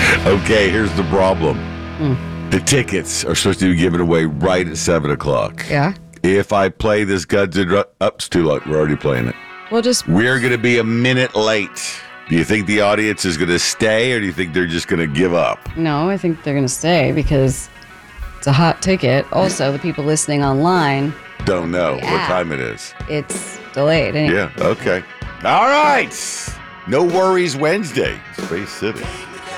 Okay, here's the problem. The tickets are supposed to be given away right at 7 o'clock. Yeah. If I play this Guns N' Ups too late, we're already playing it. We're going to be a minute late. Do you think the audience is going to stay, or do you think they're just going to give up? No, I think they're going to stay because it's a hot ticket. Also, the people listening online Don't know what time it is. It's delayed. Anyway. Yeah, okay. All right. No Worries Wednesday. Space City.